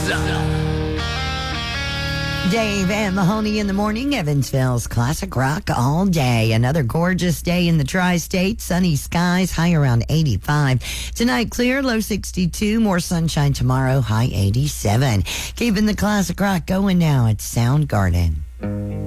Dave and Mahoney in the morning, Evansville's classic rock all day. Another gorgeous day in the tri-state. Sunny skies, high around 85. Tonight, clear, low 62. More sunshine tomorrow, high 87. Keeping the classic rock going now at Soundgarden.